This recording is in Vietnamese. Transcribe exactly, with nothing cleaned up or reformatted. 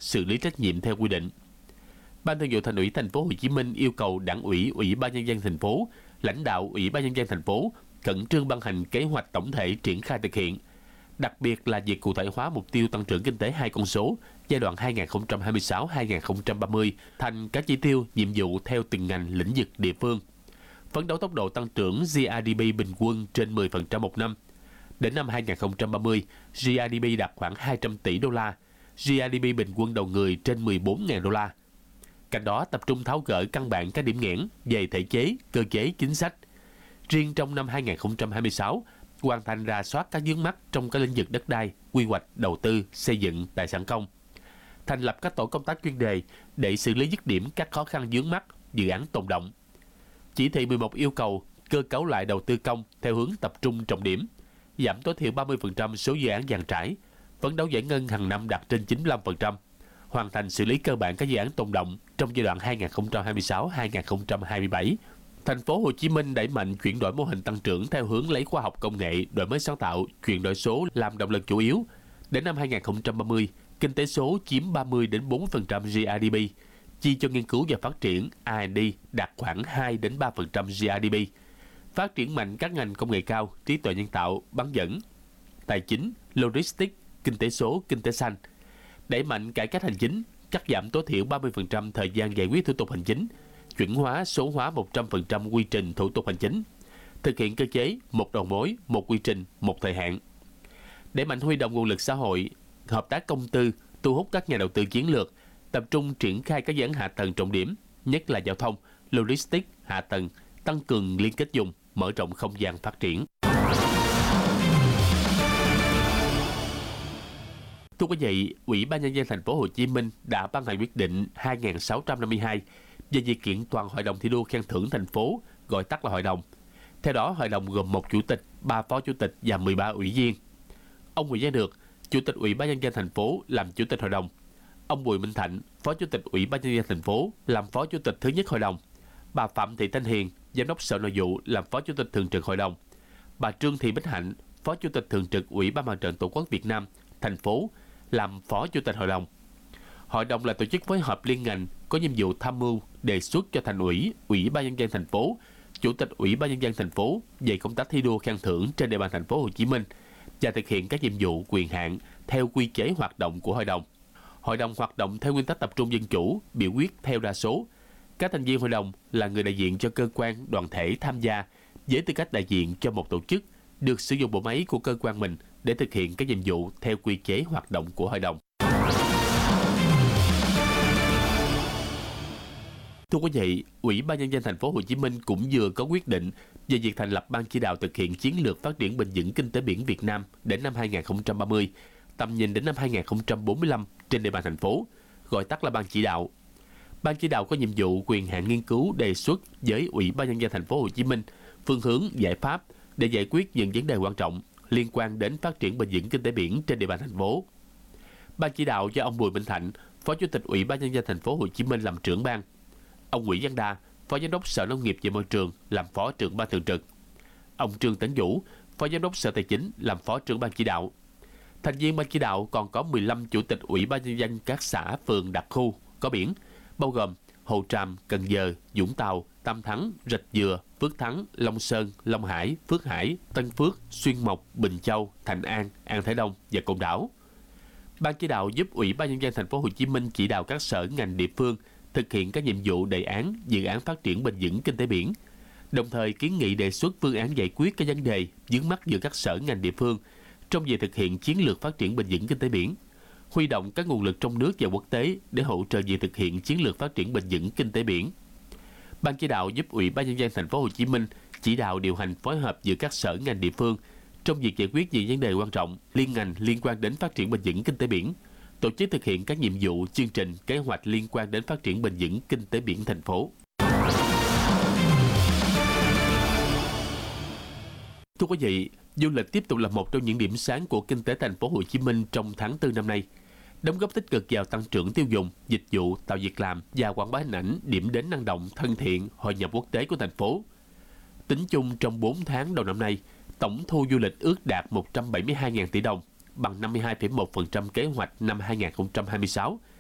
xử lý trách nhiệm theo quy định. Ban Thường vụ Thành ủy Thành phố Hồ Chí Minh yêu cầu Đảng ủy, Ủy ban Nhân dân thành phố, lãnh đạo Ủy ban Nhân dân thành phố khẩn trương ban hành kế hoạch tổng thể triển khai thực hiện, đặc biệt là việc cụ thể hóa mục tiêu tăng trưởng kinh tế hai con số giai đoạn hai nghìn không trăm hai mươi sáu đến hai nghìn không trăm ba mươi thành các chỉ tiêu, nhiệm vụ theo từng ngành lĩnh vực địa phương. Phấn đấu tốc độ tăng trưởng giê đê pê bình quân trên mười phần trăm một năm. Đến năm hai nghìn không trăm ba mươi, giê đê pê đạt khoảng hai trăm tỷ đô la, giê đê pê bình quân đầu người trên mười bốn nghìn đô la. Cạnh đó tập trung tháo gỡ căn bản các điểm nghẽn về thể chế, cơ chế, chính sách. Riêng trong năm hai nghìn không trăm hai mươi sáu, hoàn thành rà soát các vướng mắc trong các lĩnh vực đất đai, quy hoạch, đầu tư, xây dựng, tài sản công. Thành lập các tổ công tác chuyên đề để xử lý dứt điểm các khó khăn vướng mắc, dự án tồn động. Chỉ thị mười một yêu cầu cơ cấu lại đầu tư công theo hướng tập trung trọng điểm, giảm tối thiểu ba mươi phần trăm số dự án dàn trải, phấn đấu giải ngân hàng năm đạt trên chín mươi lăm phần trăm, hoàn thành xử lý cơ bản các dự án tồn động trong giai đoạn hai nghìn không trăm hai mươi sáu đến hai nghìn không trăm hai mươi bảy. Thành phố Hồ Chí Minh đẩy mạnh chuyển đổi mô hình tăng trưởng theo hướng lấy khoa học công nghệ, đổi mới sáng tạo, chuyển đổi số làm động lực chủ yếu. Đến năm hai nghìn không trăm ba mươi, kinh tế số chiếm ba mươi đến bốn mươi phần trăm giê đê pê, chi cho nghiên cứu và phát triển R and D đạt khoảng hai đến ba phần trăm giê đê pê. Phát triển mạnh các ngành công nghệ cao, trí tuệ nhân tạo, bán dẫn, tài chính, logistics, kinh tế số, kinh tế xanh. Đẩy mạnh cải cách hành chính, cắt giảm tối thiểu ba mươi phần trăm thời gian giải quyết thủ tục hành chính, chuẩn hóa, số hóa một trăm phần trăm quy trình thủ tục hành chính, thực hiện cơ chế một đầu mối, một quy trình, một thời hạn. Đẩy mạnh huy động nguồn lực xã hội, hợp tác công tư, thu hút các nhà đầu tư chiến lược, tập trung triển khai các dự án hạ tầng trọng điểm, nhất là giao thông, logistics, hạ tầng, tăng cường liên kết vùng, mở rộng không gian phát triển. Thưa quý vị, Ủy ban Nhân dân Thành phố Hồ Chí Minh đã ban hành quyết định hai nghìn sáu trăm năm mươi hai về việc kiện toàn Hội đồng thi đua khen thưởng thành phố, gọi tắt là Hội đồng. Theo đó, Hội đồng gồm một chủ tịch, ba phó chủ tịch và mười ba ủy viên. Ông Nguyễn Văn Được, Chủ tịch Ủy ban Nhân dân thành phố làm Chủ tịch Hội đồng. Ông Bùi Minh Thạnh, Phó Chủ tịch Ủy ban Nhân dân thành phố làm Phó Chủ tịch thứ nhất Hội đồng. Bà Phạm Thị Thanh Hiền, Giám đốc Sở Nội vụ làm Phó Chủ tịch thường trực Hội đồng. Bà Trương Thị Bích Hạnh, Phó Chủ tịch thường trực Ủy ban Mặt trận Tổ quốc Việt Nam thành phố làm Phó Chủ tịch Hội đồng. Hội đồng là tổ chức phối hợp liên ngành có nhiệm vụ tham mưu, đề xuất cho Thành ủy, Ủy ban Nhân dân thành phố, Chủ tịch Ủy ban Nhân dân thành phố về công tác thi đua khen thưởng trên địa bàn thành phố Hồ Chí Minh và thực hiện các nhiệm vụ quyền hạn theo quy chế hoạt động của Hội đồng. Hội đồng hoạt động theo nguyên tắc tập trung dân chủ, biểu quyết theo đa số. Các thành viên Hội đồng là người đại diện cho cơ quan, đoàn thể tham gia với tư cách đại diện cho một tổ chức, được sử dụng bộ máy của cơ quan mình để thực hiện các nhiệm vụ theo quy chế hoạt động của Hội đồng. Thưa quý vị, Ủy ban Nhân dân Thành phố Hồ Chí Minh cũng vừa có quyết định về việc thành lập ban chỉ đạo thực hiện chiến lược phát triển bền vững kinh tế biển Việt Nam đến năm hai nghìn không trăm ba mươi, tầm nhìn đến năm hai nghìn không trăm bốn mươi lăm trên địa bàn thành phố, gọi tắt là ban chỉ đạo. Ban chỉ đạo có nhiệm vụ quyền hạn nghiên cứu đề xuất với Ủy ban Nhân dân Thành phố Hồ Chí Minh phương hướng, giải pháp để giải quyết những vấn đề quan trọng liên quan đến phát triển bền vững kinh tế biển trên địa bàn thành phố. Ban chỉ đạo do ông Bùi Minh Thạnh, Phó Chủ tịch Ủy ban Nhân dân Thành phố Hồ Chí Minh làm trưởng ban. Ông Nguyễn Văn Đa, Phó Giám đốc Sở Nông nghiệp và Môi trường làm Phó trưởng ban thường trực. Ông Trương Tấn Vũ, Phó Giám đốc Sở Tài chính làm Phó trưởng ban chỉ đạo. Thành viên ban chỉ đạo còn có mười lăm chủ tịch Ủy ban Nhân dân các xã, phường, đặc khu có biển, bao gồm Hồ Tràm, Cần Giờ, Vũng Tàu, Tam Thắng, Rạch Dừa, Phước Thắng, Long Sơn, Long Hải, Phước Hải, Tân Phước, Xuyên Mộc, Bình Châu, Thành An, An Thái Đông và Côn Đảo. Ban chỉ đạo giúp Ủy ban Nhân dân Thành phố Hồ Chí Minh chỉ đạo các sở ngành địa phương thực hiện các nhiệm vụ đề án, dự án phát triển bền vững kinh tế biển, đồng thời kiến nghị đề xuất phương án giải quyết các vấn đề vướng mắc giữa các sở ngành địa phương trong việc thực hiện chiến lược phát triển bền vững kinh tế biển, huy động các nguồn lực trong nước và quốc tế để hỗ trợ việc thực hiện chiến lược phát triển bền vững kinh tế biển. Ban chỉ đạo giúp Ủy ban Nhân dân Thành phố Hồ Chí Minh chỉ đạo điều hành phối hợp giữa các sở ngành địa phương trong việc giải quyết những vấn đề quan trọng liên ngành liên quan đến phát triển bền vững kinh tế biển, tổ chức thực hiện các nhiệm vụ, chương trình, kế hoạch liên quan đến phát triển bền vững kinh tế biển thành phố. Thưa quý vị, du lịch tiếp tục là một trong những điểm sáng của kinh tế thành phố Hồ Chí Minh trong tháng tư năm nay, đóng góp tích cực vào tăng trưởng tiêu dùng, dịch vụ, tạo việc làm và quảng bá hình ảnh điểm đến năng động, thân thiện, hội nhập quốc tế của thành phố. Tính chung trong bốn tháng đầu năm nay, tổng thu du lịch ước đạt một trăm bảy mươi hai nghìn tỷ đồng, bằng năm mươi hai phẩy một phần trăm kế hoạch năm hai nghìn không trăm hai mươi sáu